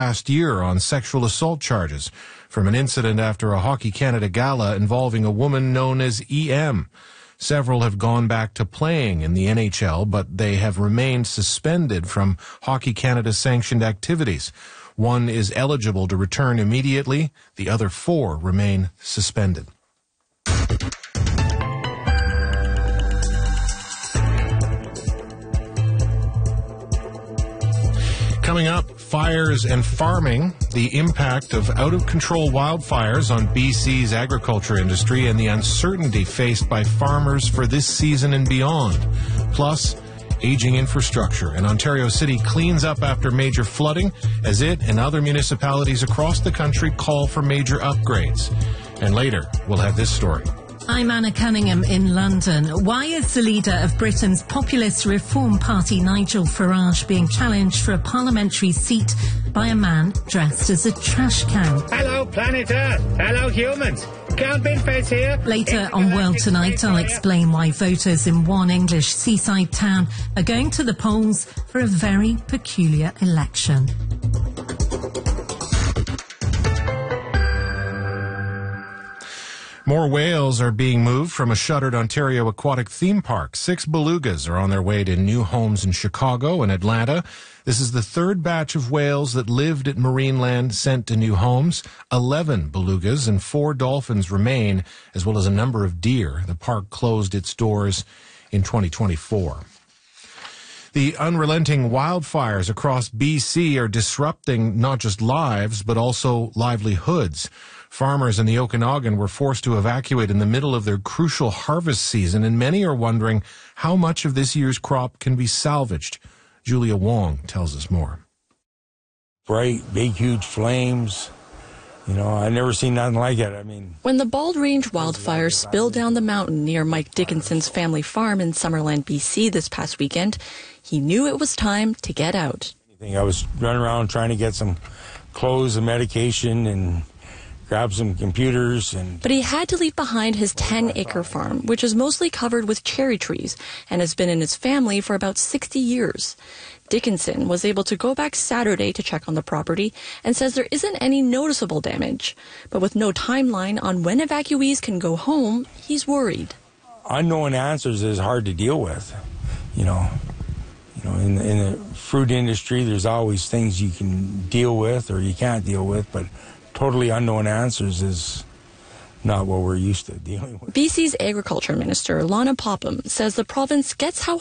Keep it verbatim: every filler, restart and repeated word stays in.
last year on sexual assault charges from an incident after a Hockey Canada gala involving a woman known as E M. Several have gone back to playing in the N H L, but they have remained suspended from Hockey Canada sanctioned activities. One is eligible to return immediately. The other four remain suspended. Coming up, fires and farming, the impact of out-of-control wildfires on B C's agriculture industry and the uncertainty faced by farmers for this season and beyond. Plus, aging infrastructure, and Ontario City cleans up after major flooding as it and other municipalities across the country call for major upgrades. And later, we'll have this story. I'm Anna Cunningham in London. Why is the leader of Britain's populist Reform Party, Nigel Farage, being challenged for a parliamentary seat by a man dressed as a trash can? Hello, planet Earth. Hello, humans. Count Binface here. Later on World Tonight, I'll explain why voters in one English seaside town are going to the polls for a very peculiar election. More whales are being moved from a shuttered Ontario aquatic theme park. Six belugas are on their way to new homes in Chicago and Atlanta. This is the third batch of whales that lived at Marineland sent to new homes. Eleven belugas and four dolphins remain, as well as a number of deer. The park closed its doors in twenty twenty-four. The unrelenting wildfires across B C are disrupting not just lives, but also livelihoods. Farmers in the Okanagan were forced to evacuate in the middle of their crucial harvest season, and many are wondering how much of this year's crop can be salvaged. Julia Wong tells us more. Bright, big, huge flames. You know, I've never seen nothing like it. I mean, when the Bald Range wildfires spilled down the mountain near Mike Dickinson's family farm in Summerland, B C this past weekend, he knew it was time to get out. I was running around trying to get some clothes and medication and grab some computers. and. But he had to leave behind his ten-acre farm, which is mostly covered with cherry trees and has been in his family for about sixty years. Dickinson was able to go back Saturday to check on the property and says there isn't any noticeable damage. But with no timeline on when evacuees can go home, he's worried. Unknown answers is hard to deal with. You know, you know, in the, in the fruit industry, there's always things you can deal with or you can't deal with, but totally unknown answers is not what we're used to dealing with. B C's Agriculture Minister, Lana Popham, says the province gets how